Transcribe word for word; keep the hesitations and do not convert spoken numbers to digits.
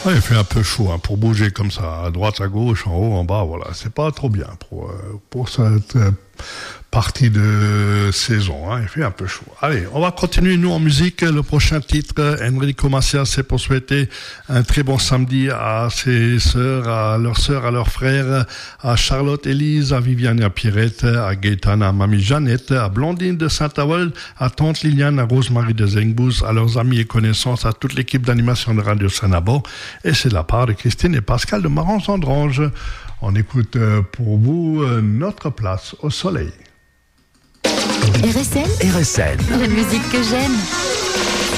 Ouais, il fait un peu chaud hein, pour bouger comme ça, à droite, à gauche, en haut, en bas, voilà. C'est pas trop bien pour, euh, pour cette euh, partie de saison. Hein. Il fait un peu chaud. Allez, on va continuer, nous, en musique. Le prochain titre, Enrico Macias, c'est pour souhaiter un très bon samedi à ses sœurs, à leurs sœurs, à leurs frères, à Charlotte, Élise, à Viviane, à Pierrette, à Gaëtane, à Mamie Jeannette, à Blandine de Saint-Avold, à Tante Liliane, à Rosemary de Zengbous, à leurs amis et connaissances, à toute l'équipe d'animation de Radio Sanabo. Et c'est de la part de Christine et Pascal de Marans-Andrange. On écoute pour vous Notre place au soleil. R S N, R S N, la musique que j'aime.